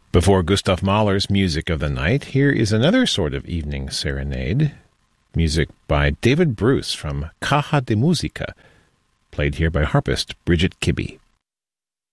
Before Gustav Mahler's Music of the Night, here is another sort of evening serenade. Music by David Bruce from Caja de Música, played here by harpist Bridget Kibbe.